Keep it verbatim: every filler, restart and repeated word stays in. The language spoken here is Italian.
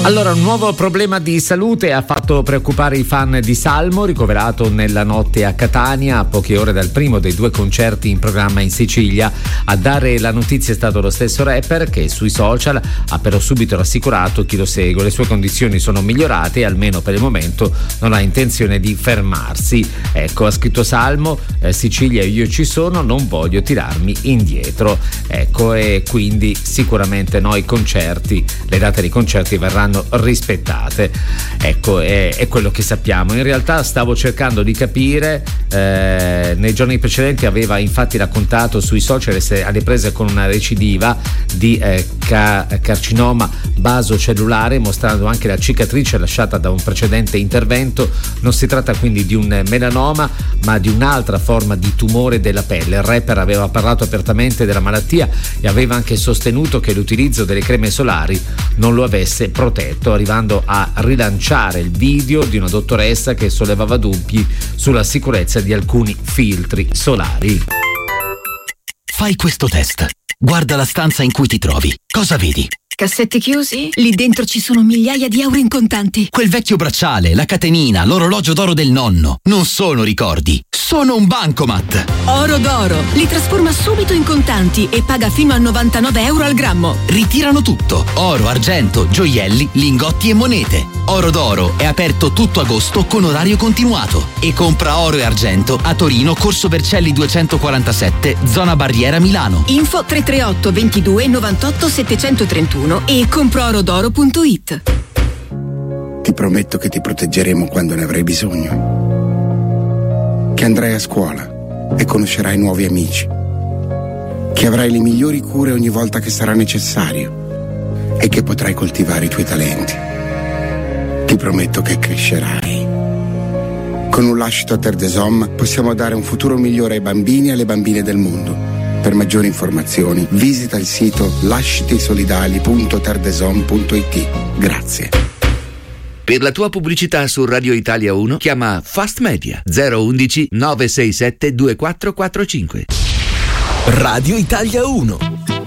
Allora, un nuovo problema di salute ha fatto preoccupare i fan di Salmo, ricoverato nella notte a Catania a poche ore dal primo dei due concerti in programma in Sicilia. A dare la notizia è stato lo stesso rapper, che sui social ha però subito rassicurato chi lo segue. Le sue condizioni sono migliorate e almeno per il momento non ha intenzione di fermarsi. Ecco, ha scritto Salmo, eh, Sicilia io ci sono, non voglio tirarmi indietro. Ecco, e quindi sicuramente no, i concerti, le date dei concerti verranno rispettate. Ecco, è, è quello che sappiamo. In realtà stavo cercando di capire, eh, nei giorni precedenti aveva infatti raccontato sui social essere alle prese con una recidiva di eh, ca- carcinoma basocellulare, mostrando anche la cicatrice lasciata da un precedente intervento. Non si tratta quindi di un melanoma, ma di un'altra forma di tumore della pelle. Il rapper aveva parlato apertamente della malattia e aveva anche sostenuto che l'utilizzo delle creme solari non lo avesse protetto, arrivando a rilanciare il video di una dottoressa che sollevava dubbi sulla sicurezza di alcuni filtri solari. Fai questo test. Guarda la stanza in cui ti trovi. Cosa vedi? Cassetti chiusi? Lì dentro ci sono migliaia di euro in contanti. Quel vecchio bracciale, la catenina, l'orologio d'oro del nonno. Non sono ricordi, sono un bancomat. Oro d'oro. Li trasforma subito in contanti e paga fino a novantanove euro al grammo. Ritirano tutto. Oro, argento, gioielli, lingotti e monete. Oro d'oro è aperto tutto agosto con orario continuato. E compra oro e argento a Torino, Corso Vercelli duecentoquarantasette, zona Barriera, Milano. Info tre tre otto ventidue novantotto settecentotrentuno e comprorodoro punto it. Ti prometto che ti proteggeremo quando ne avrai bisogno. Che andrai a scuola e conoscerai nuovi amici. Che avrai le migliori cure ogni volta che sarà necessario e che potrai coltivare i tuoi talenti. Ti prometto che crescerai. Con un lascito a Terre des Hommes possiamo dare un futuro migliore ai bambini e alle bambine del mondo. Per maggiori informazioni visita il sito lascitisolidali punto terdesom punto it. Grazie. Per la tua pubblicità su Radio Italia uno chiama Fast Media zero uno uno nove sei sette due quattro quattro cinque. Radio Italia uno.